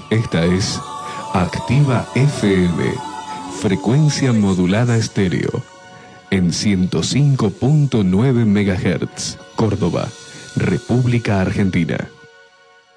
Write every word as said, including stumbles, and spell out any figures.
Esta es Activa F M, frecuencia modulada estéreo, en ciento cinco punto nueve megahertz, Córdoba, República Argentina.